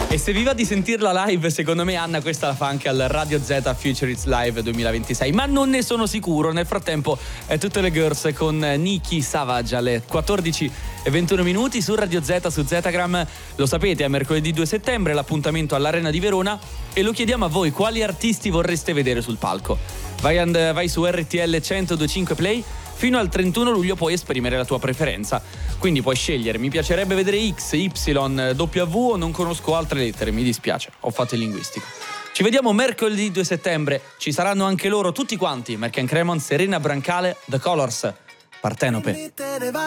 E se vi va di sentirla live, secondo me Anna questa la fa anche al Radio Z Future It's Live 2026, ma non ne sono sicuro. Nel frattempo tutte le girls con Nicki Savage alle 14:21 su Radio Z, su Zetagram. Lo sapete, è mercoledì 2 settembre, l'appuntamento all'Arena di Verona, e lo chiediamo a voi: quali artisti vorreste vedere sul palco? Vai su RTL 1025 Play. Fino al 31 luglio puoi esprimere la tua preferenza, quindi puoi scegliere: mi piacerebbe vedere X, Y, W o non conosco altre lettere, mi dispiace, ho fatto il linguistico. Ci vediamo mercoledì 2 settembre, ci saranno anche loro tutti quanti, Merck & Cremon, Serena Brancale, The Colors, Partenope.